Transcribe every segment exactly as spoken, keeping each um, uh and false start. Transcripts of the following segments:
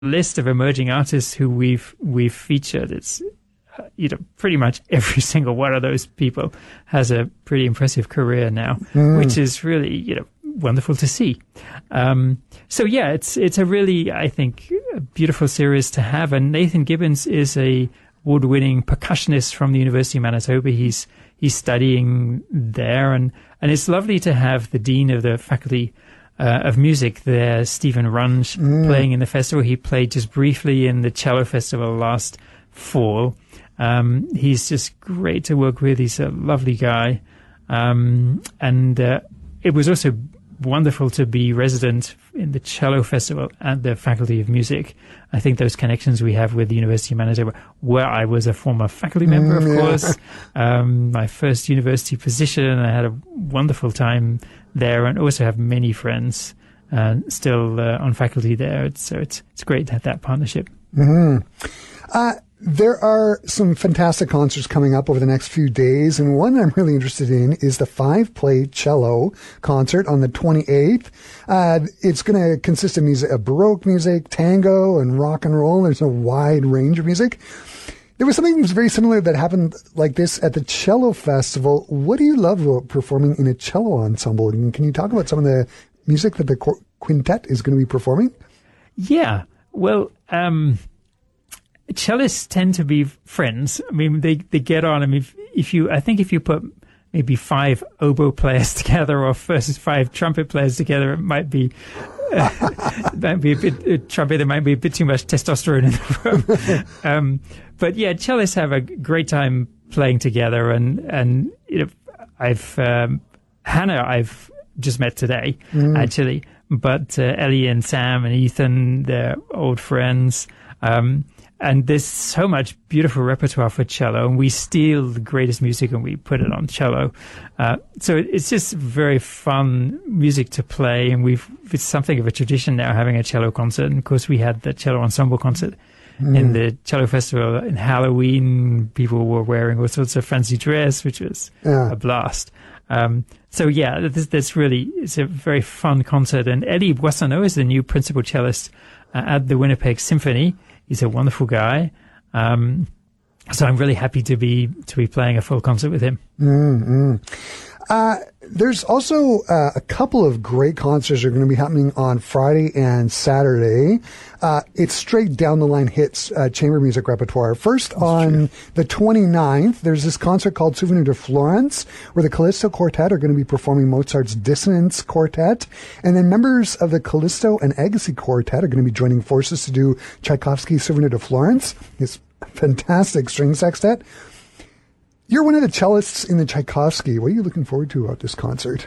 list of emerging artists who we've we've featured, it's uh, you know pretty much every single one of those people has a pretty impressive career now, mm. which is really you know wonderful to see. Um, so yeah, it's it's a really I think a beautiful series to have. And Nathan Gibbons is a award-winning percussionist from the University of Manitoba. He's he's studying there, and and it's lovely to have the dean of the faculty Uh, of music there, Stephen Runge, mm. playing in the festival. He played just briefly in the cello festival last fall. Um, he's just great to work with. He's a lovely guy. Um, and uh, it was also wonderful to be resident in the cello festival at the Faculty of Music. I think those connections we have with the University of Manitoba, where I was a former faculty member, of mm, yeah. course, um, my first university position. I had a wonderful time there, and also have many friends uh, still uh, on faculty there. It's, so it's it's great to have that partnership. Mm-hmm. Uh, there are some fantastic concerts coming up over the next few days, and one I'm really interested in is the five-play cello concert on the twenty-eighth. Uh, it's going to consist of music, of Baroque music, tango, and rock and roll. There's a wide range of music. There was something very similar that happened like this at the Cello Festival. What do you love about performing in a cello ensemble? And can you talk about some of the music that the quintet is going to be performing? Yeah, well, um, cellists tend to be friends. I mean, they, they get on. I mean, if, if you, I think if you put maybe five oboe players together or versus five trumpet players together, it might be uh, it might be a bit a trumpet. There might be a bit too much testosterone in the room. um, but yeah, cellists have a great time playing together, and and you know, I've um, Hannah I've just met today mm. actually, but uh, Ellie and Sam and Ethan, they're old friends. Um, And there's so much beautiful repertoire for cello, and we steal the greatest music and we put it on cello. Uh, so it's just very fun music to play, and we've it's something of a tradition now having a cello concert. And of course, we had the cello ensemble concert mm. in the cello festival in Halloween. People were wearing all sorts of fancy dress, which was yeah. a blast. Um, so yeah, that's, that's really it's a very fun concert. And Eddie Boissonneau is the new principal cellist uh, at the Winnipeg Symphony. He's a wonderful guy. Um, so I'm really happy to be to be playing a full concert with him. Mm-hmm. Uh, there's also uh, a couple of great concerts that are going to be happening on Friday and Saturday. Uh, it's straight down the line hits uh, chamber music repertoire. First, That's on true. the twenty-ninth, there's this concert called Souvenir de Florence, where the Callisto Quartet are going to be performing Mozart's Dissonance Quartet. And then members of the Callisto and Agassi Quartet are going to be joining forces to do Tchaikovsky's Souvenir de Florence, his fantastic string sextet. You're one of the cellists in the Tchaikovsky. What are you looking forward to about this concert?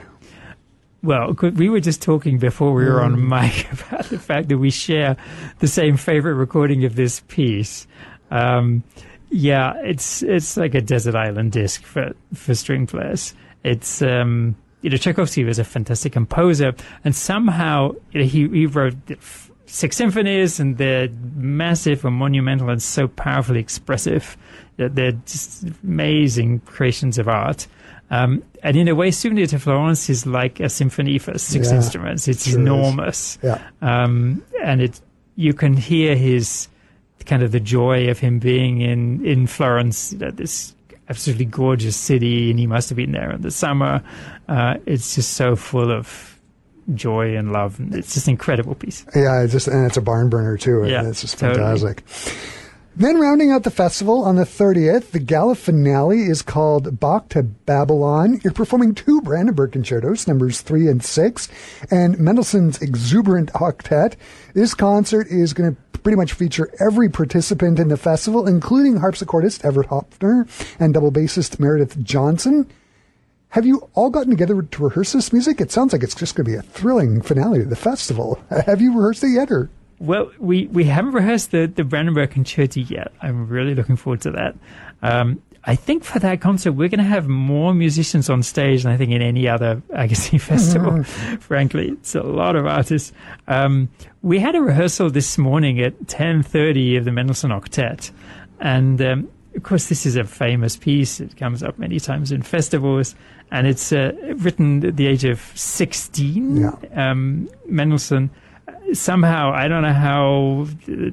Well, we were just talking before we were mm. on mic about the fact that we share the same favorite recording of this piece. Um, yeah, it's it's like a desert island disc for, for string players. It's um, you know Tchaikovsky was a fantastic composer, and somehow you know, he he wrote six symphonies, and they're massive and monumental and so powerfully expressive. They're just amazing creations of art. Um, and in a way, Souvenir de Florence is like a symphony for six yeah, instruments. It's sure enormous. Yeah. Um, and it you can hear his kind of the joy of him being in, in Florence, you know, this absolutely gorgeous city, and he must have been there in the summer. Uh, it's just so full of joy and love. It's just an incredible piece. Yeah, it's just and it's a barn burner too. Yeah, it's just totally. Fantastic. Then rounding out the festival on the thirtieth, the gala finale is called Bach to Babylon. You're performing two Brandenburg concertos, numbers three and six, and Mendelssohn's Exuberant Octet. This concert is going to pretty much feature every participant in the festival, including harpsichordist Everett Hopfner and double bassist Meredith Johnson. Have you all gotten together to rehearse this music? It sounds like it's just going to be a thrilling finale to the festival. Have you rehearsed it yet, or? Well, we, we haven't rehearsed the, the Brandenburg Concerti yet. I'm really looking forward to that. Um, I think for that concert, we're going to have more musicians on stage than I think in any other Agassi festival, mm-hmm. frankly. It's a lot of artists. Um, we had a rehearsal this morning at ten thirty of the Mendelssohn Octet. And, um, of course, this is a famous piece. It comes up many times in festivals. And it's uh, written at the age of sixteen. Yeah. Um, Mendelssohn somehow, I don't know how